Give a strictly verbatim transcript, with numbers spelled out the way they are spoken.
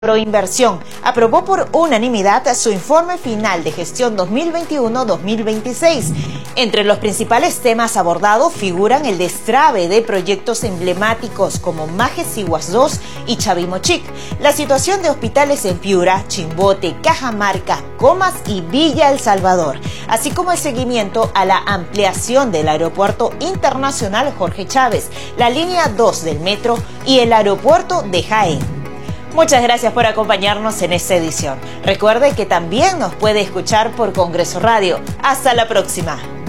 Proinversión aprobó por unanimidad su informe final de gestión dos mil veintiuno dos mil veintiséis. Entre los principales temas abordados figuran el destrabe de proyectos emblemáticos como Majes Siguas dos y Chavimochic, la situación de hospitales en Piura, Chimbote, Cajamarca, Comas y Villa El Salvador, así como el seguimiento a la ampliación del Aeropuerto Internacional Jorge Chávez, la línea dos del metro y el aeropuerto de Jaén. Muchas gracias por acompañarnos en esta edición. Recuerde que también nos puede escuchar por Congreso Radio. Hasta la próxima.